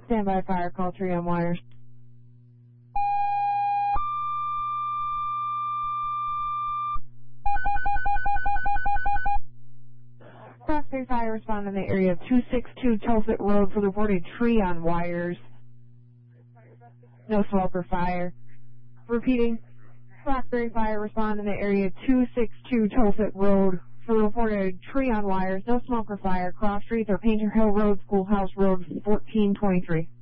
Standby fire, call 3 on wires. Cross 3 fire, respond in the area of 262 Tulsit Road for the reported tree on wires. No smoke or fire. Repeating, Cross 3 fire, respond in the area 262 Tulsit Road for the reported tree on wires. No smoke or fire. Cross Streets or Painter Hill Road, Schoolhouse Road, 1423.